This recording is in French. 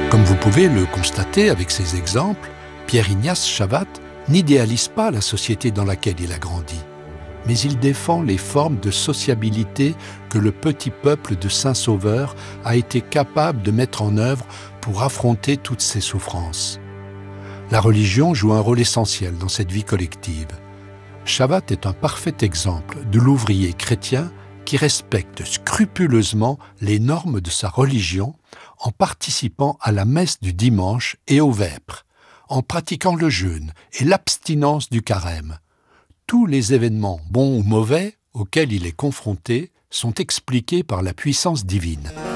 Comme vous pouvez le constater avec ces exemples, Pierre-Ignace Chavat n'idéalise pas la société dans laquelle il a grandi, mais il défend les formes de sociabilité que le petit peuple de Saint-Sauveur a été capable de mettre en œuvre pour affronter toutes ces souffrances. La religion joue un rôle essentiel dans cette vie collective. Chavat est un parfait exemple de l'ouvrier chrétien qui respecte scrupuleusement les normes de sa religion en participant à la messe du dimanche et aux vêpres, en pratiquant le jeûne et l'abstinence du carême. Tous les événements, bons ou mauvais, auxquels il est confronté, sont expliqués par la puissance divine.